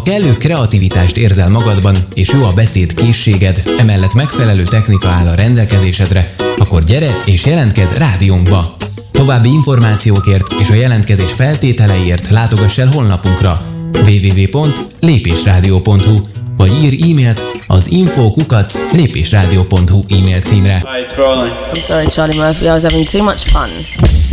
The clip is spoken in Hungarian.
kellő kreativitást érzel magadban, és jó a beszéd készséged, emellett megfelelő technika áll a rendelkezésedre, akkor gyere és jelentkezz rádiónkba! További információkért és a jelentkezés feltételeiért látogass el honlapunkra www.lépésradio.hu vagy írj e-mailt az info@lépésradio.hu e-mail címre. Hi, it's rolling. I'm sorry, Charlie Murphy. I was having too much fun.